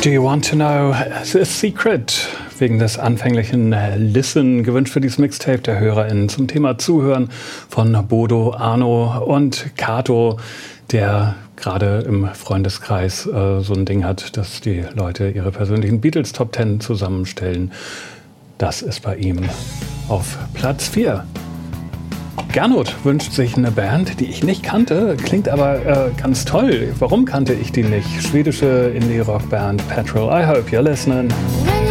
Do you want to know the secret? Wegen des anfänglichen Listen gewünscht für dieses Mixtape der HörerInnen zum Thema Zuhören von Bodo, Arno und Kato, der gerade im Freundeskreis so ein Ding hat, dass die Leute ihre persönlichen Beatles Top 10 zusammenstellen. Das ist bei ihm auf Platz 4. Gernot wünscht sich eine Band, die ich nicht kannte, klingt aber ganz toll. Warum kannte ich die nicht? Schwedische Indie-Rock-Band Petrol. I hope you're listening.